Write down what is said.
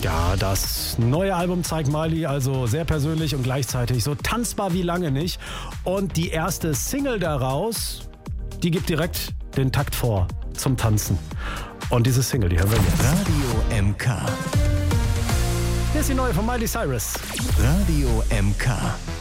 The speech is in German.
Ja, das neue Album zeigt Miley also sehr persönlich und gleichzeitig so tanzbar wie lange nicht. Und die erste Single daraus, die gibt direkt den Takt vor zum Tanzen. Und diese Single, die hören wir jetzt. Radio MK. Hier ist die neue von Miley Cyrus. Radio MK.